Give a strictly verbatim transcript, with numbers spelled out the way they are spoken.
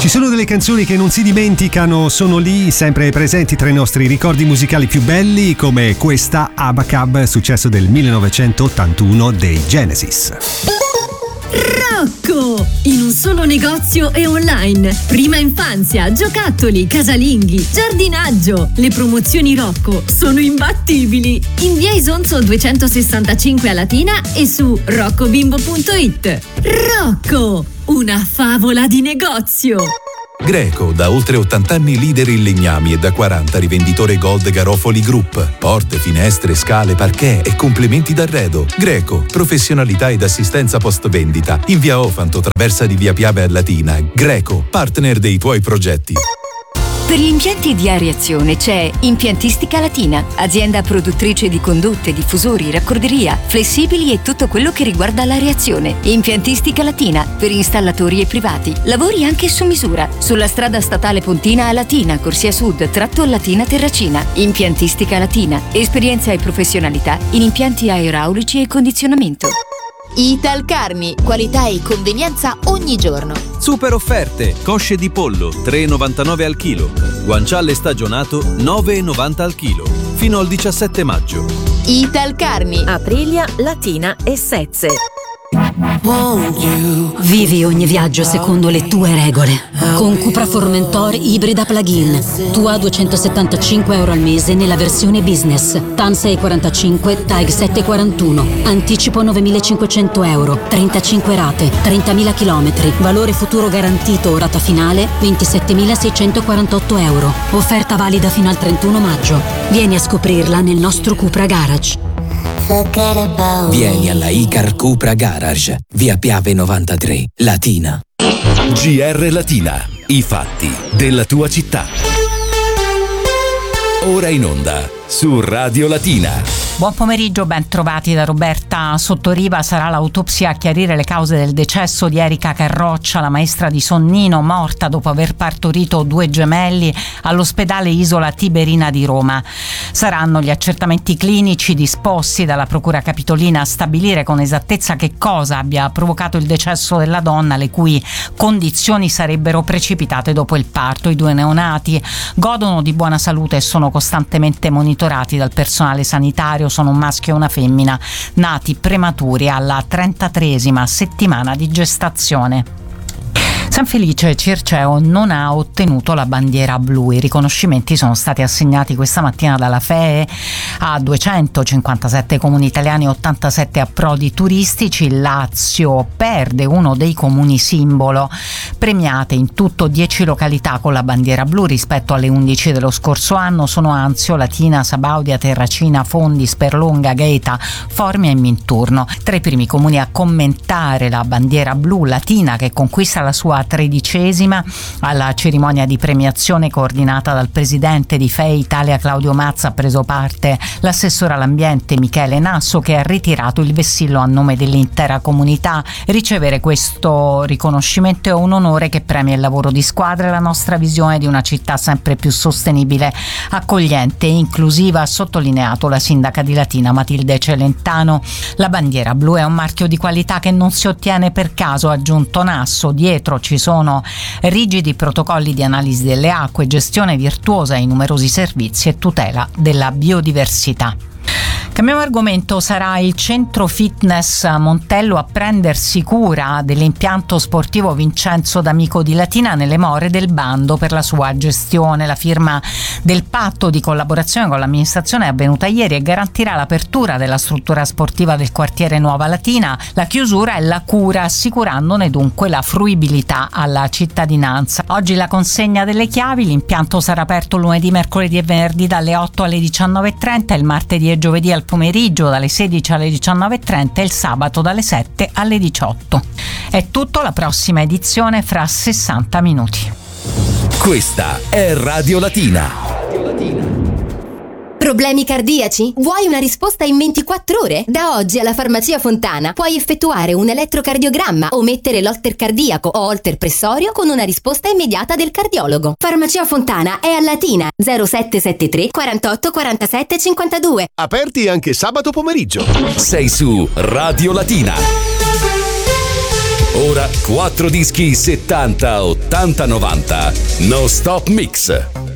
Ci sono delle canzoni che non si dimenticano, sono lì sempre presenti tra i nostri ricordi musicali più belli, come questa Abacab, successo del millenovecentottantuno dei Genesis. Rocco! In un solo negozio e online. Prima infanzia, giocattoli, casalinghi, giardinaggio. Le promozioni Rocco sono imbattibili. In via Isonzo duecentosessantacinque a Latina e su roccobimbo punto it. Rocco! Una favola di negozio! Greco, da oltre ottanta anni leader in legnami e da quaranta rivenditore Gold Garofoli Group. Porte, finestre, scale, parquet e complementi d'arredo. Greco, professionalità ed assistenza post vendita. In via Ofanto, traversa di via Piave a Latina. Greco, partner dei tuoi progetti. Per gli impianti di areazione c'è Impiantistica Latina, azienda produttrice di condotte, diffusori, raccorderia, flessibili e tutto quello che riguarda l'areazione. Impiantistica Latina, per installatori e privati. Lavori anche su misura. Sulla strada statale Pontina a Latina, Corsia Sud, tratto Latina Terracina. Impiantistica Latina, esperienza e professionalità in impianti aeraulici e condizionamento. Italcarni, qualità e convenienza ogni giorno. Super offerte, cosce di pollo tre e novantanove al chilo, guanciale stagionato nove e novanta al chilo, fino al diciassette maggio. Italcarni, Aprilia, Latina e Sezze. Vivi ogni viaggio secondo le tue regole. Con Cupra Formentor ibrida plug-in. Tua duecentosettantacinque euro al mese nella versione business. T A N sei quarantacinque, T A E G sette quarantuno. Anticipo novemilacinquecento euro. trentacinque rate, trentamila chilometri. Valore futuro garantito, rata finale ventisettemilaseicentoquarantotto euro. Offerta valida fino al trentuno maggio. Vieni a scoprirla nel nostro Cupra Garage. Vieni alla Icar Cupra Garage, via Piave novantatré, Latina. G R Latina, i fatti della tua città. Ora in onda su Radio Latina. Buon pomeriggio, ben trovati da Roberta Sottoriva. Sarà l'autopsia a chiarire le cause del decesso di Erika Carroccia, la maestra di Sonnino, morta dopo aver partorito due gemelli all'ospedale Isola Tiberina di Roma. Saranno gli accertamenti clinici disposti dalla Procura Capitolina a stabilire con esattezza che cosa abbia provocato il decesso della donna, le cui condizioni sarebbero precipitate dopo il parto. I due neonati godono di buona salute e sono costantemente monitorati dal personale sanitario. Sono un maschio e una femmina, nati prematuri alla trentatreesima settimana di gestazione. San Felice Circeo non ha ottenuto la bandiera blu. I riconoscimenti sono stati assegnati questa mattina dalla F E E a duecentocinquantasette comuni italiani e ottantasette approdi turistici. Il Lazio perde uno dei comuni simbolo. Premiate in tutto dieci località con la bandiera blu rispetto alle undici dello scorso anno. Sono Anzio, Latina, Sabaudia, Terracina, Fondi, Sperlonga, Gaeta, Formia e Minturno. Tra i primi comuni a commentare la bandiera blu, Latina, che conquista la sua tredicesima. Alla cerimonia di premiazione coordinata dal presidente di F E I Italia Claudio Mazza ha preso parte l'assessore all'ambiente Michele Nasso, che ha ritirato il vessillo a nome dell'intera comunità. Ricevere questo riconoscimento è un onore che premia il lavoro di squadra e la nostra visione di una città sempre più sostenibile, accogliente e inclusiva, ha sottolineato la sindaca di Latina Matilde Celentano. La bandiera blu è un marchio di qualità che non si ottiene per caso, ha aggiunto Nasso. Dietro ci sono rigidi protocolli di analisi delle acque, gestione virtuosa e numerosi servizi e tutela della biodiversità. Cambiamo argomento. Sarà il centro fitness Montello a prendersi cura dell'impianto sportivo Vincenzo D'Amico di Latina nelle more del bando per la sua gestione. La firma del patto di collaborazione con l'amministrazione è avvenuta ieri e garantirà l'apertura della struttura sportiva del quartiere Nuova Latina, la chiusura e la cura, assicurandone dunque la fruibilità alla cittadinanza. Oggi la consegna delle chiavi. L'impianto sarà aperto lunedì, mercoledì e venerdì dalle otto alle diciannove e trenta, il martedì e giovedì al pomeriggio dalle sedici alle diciannove e trenta e il sabato dalle sette alle diciotto. È tutto, la prossima edizione fra sessanta minuti. Questa è Radio Latina. Problemi cardiaci? Vuoi una risposta in ventiquattro ore? Da oggi alla Farmacia Fontana puoi effettuare un elettrocardiogramma o mettere l'holter cardiaco o holter pressorio con una risposta immediata del cardiologo. Farmacia Fontana è a Latina, zero sette sette tre quarantotto quarantasette cinquantadue. Aperti anche sabato pomeriggio. Sei su Radio Latina. Ora quattro dischi settanta, ottanta, novanta. No Stop Mix.